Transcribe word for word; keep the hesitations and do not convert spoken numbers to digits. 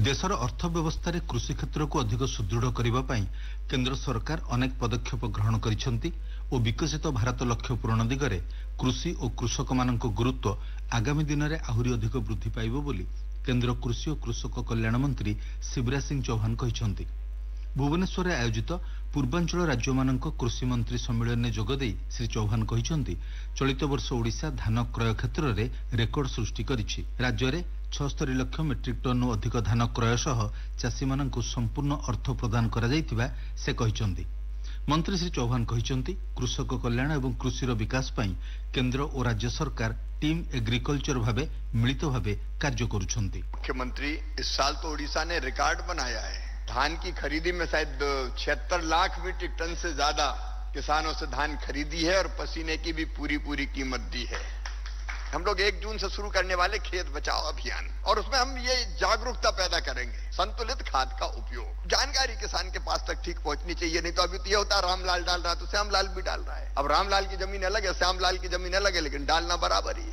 देशर अर्थव्यवस्था कृषि क्षेत्र को अधिक सुदृढ़ करने केंद्र सरकार अनेक पदक्षेप ग्रहण करिसेंती और विकसित भारत लक्ष्य पूरण दिगरे कृषि और कृषक मान गुरुत्व आगामी दिन में आहरी अधिक वृद्धि पाइब बोली केंद्र कृषि और कृषक कल्याण मंत्री शिवराज सिंह चौहान कहते। भुवनेश्वर में आयोजित पूर्वांचल राज्य मान कृषि मंत्री सम्मेलन में जोगदे श्री चौहान कहते चलित वर्ष ओडिशा धान क्रय क्षेत्र में रेकर्ड सृष्टि करिछि। राज्य में छस्तरी लक्ष मेट्रिक टन अधिक धान क्रय सह चाषी मानक संपूर्ण अर्थ प्रदान करा जायतिबा से कहते। मंत्री श्री चौहान कहते कृषक कल्याण एवं कृषि विकास पई केंद्र और राज्य सरकार टीम एग्रीकल्चर भावे मिलित भावे कार्य करुछंती। मुख्यमंत्री इस साल तो ओडिशा ने रिकॉर्ड बनाया है। धान की खरीदी में शायद छिहत्तर लाख मीट्रिक टन से ज्यादा किसानों से धान खरीदी है और पसीने की भी पूरी पूरी कीमत दी है। हम लोग एक जून से शुरू करने वाले खेत बचाओ अभियान और उसमें हम ये जागरूकता पैदा करेंगे संतुलित खाद का उपयोग। जानकारी किसान के पास तक ठीक पहुंचनी चाहिए, नहीं तो अभी तो ये होता है रामलाल डाल रहा है तो श्यामलाल भी डाल रहा है। अब रामलाल की जमीन अलग है, श्यामलाल की जमीन अलग है, लेकिन डालना बराबर ही है।